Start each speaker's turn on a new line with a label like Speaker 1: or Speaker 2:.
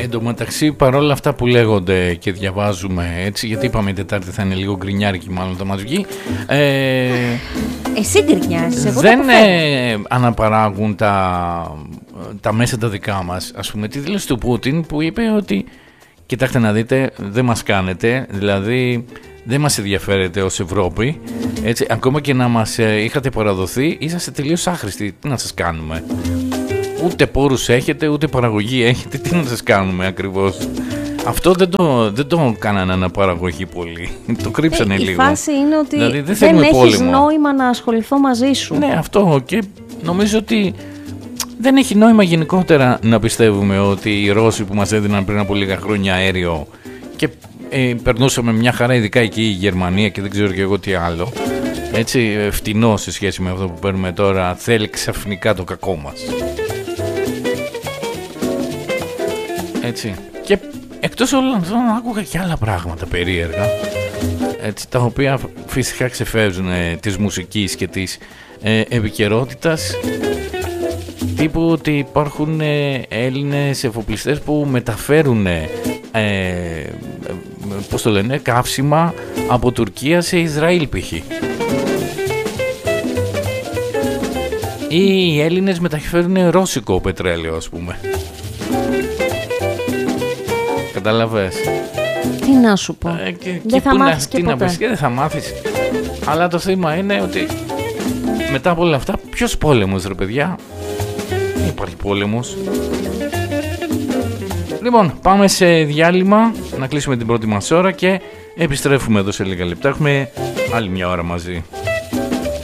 Speaker 1: Εν τω μεταξύ, παρόλα αυτά που λέγονται και διαβάζουμε έτσι, γιατί είπαμε η Τετάρτη θα είναι λίγο γκρινιάρικη, μάλλον θα μας βγει.
Speaker 2: Εσύ γκρινιάζεις, εγώ
Speaker 1: δεν αναπαράγουν τα μέσα τα δικά μας. Ας πούμε, τη δήλωση του Πούτιν που είπε ότι κοιτάξτε να δείτε, δεν μας κάνετε, δηλαδή δεν μας ενδιαφέρετε ως Ευρώπη, έτσι, ακόμα και να μας είχατε παραδοθεί, είσαστε τελείως άχρηστοι, τι να σας κάνουμε. Ούτε πόρους έχετε, ούτε παραγωγή έχετε, τι να σας κάνουμε ακριβώς. Αυτό δεν το κάνανε αναπαραγωγή πολύ, το κρύψανε λίγο.
Speaker 2: Η φάση είναι ότι
Speaker 1: δηλαδή,
Speaker 2: δεν έχεις νόημα να ασχοληθώ μαζί σου.
Speaker 1: Ναι, αυτό, και νομίζω ότι δεν έχει νόημα γενικότερα να πιστεύουμε ότι οι Ρώσοι που μας έδιναν πριν από λίγα χρόνια αέριο και περνούσαμε μια χαρά, ειδικά εκεί η Γερμανία και δεν ξέρω και εγώ τι άλλο, έτσι, φτηνό σε σχέση με αυτό που παίρνουμε τώρα, θέλει ξαφνικά το κακό μας. Έτσι. Και εκτός όλων αυτών άκουγα και άλλα πράγματα περίεργα, έτσι, τα οποία φυσικά ξεφεύγουν της μουσικής και της επικαιρότητας, τύπου ότι υπάρχουν Έλληνες εφοπλιστές που μεταφέρουν πώς το λένε, καύσιμα από Τουρκία σε Ισραήλ π.χ. Ή οι Έλληνες μεταφέρουν ρώσικο πετρέλαιο, ας πούμε. Καταλαβες.
Speaker 2: Τι να σου πω. Δεν θα μάθεις και ποτέ.
Speaker 1: Δεν θα μάθεις. Αλλά το θέμα είναι ότι μετά από όλα αυτά, ποιος πόλεμος ρε παιδιά? Δεν υπάρχει πόλεμος. Λοιπόν, πάμε σε διάλειμμα, να κλείσουμε την πρώτη μας ώρα και επιστρέφουμε εδώ σε λίγα λεπτά. Έχουμε άλλη μια ώρα μαζί.